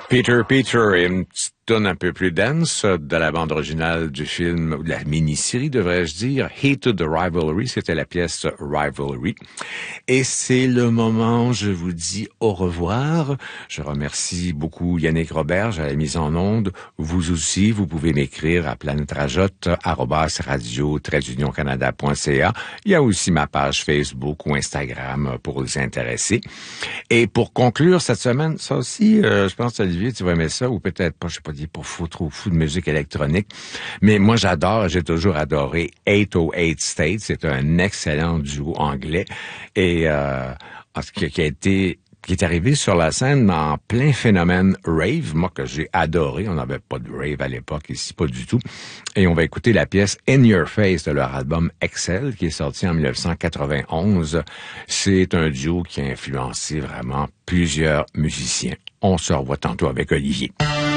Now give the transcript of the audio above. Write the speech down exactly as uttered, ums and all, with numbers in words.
Peter Peter et une petite tonne un peu plus dense de la bande originale du film, ou de la mini-série devrais-je dire, Hated Rivalry, c'était la pièce Rivalry. Et c'est le moment où je vous dis au revoir. Je remercie beaucoup Yannick Roberge à la mise en onde. Vous aussi, vous pouvez m'écrire à planetrajotte arobase radio tiret union canada point c a. Il y a aussi ma page Facebook ou Instagram pour les intéresser. Et pour conclure cette semaine, ça aussi, euh, je pense, Olivier, tu vas aimer ça, ou peut-être pas, je sais pas dire pour fou, trop fou de musique électronique. Mais moi, j'adore, j'ai toujours adoré eight oh eight States. C'est un excellent duo anglais. Et euh, qui, qui a été qui est arrivé sur la scène en plein phénomène rave, moi que j'ai adoré. On n'avait pas de rave à l'époque ici, pas du tout. Et on va écouter la pièce In Your Face de leur album Excel, qui est sorti en dix-neuf cent quatre-vingt-onze. C'est un duo qui a influencé vraiment plusieurs musiciens. On se revoit tantôt avec Olivier.